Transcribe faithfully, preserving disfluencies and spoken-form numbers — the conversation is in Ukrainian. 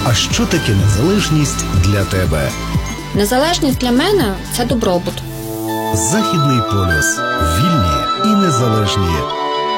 А що таке незалежність для тебе? Незалежність для мене – це добробут. Західний полюс. Вільні і незалежні.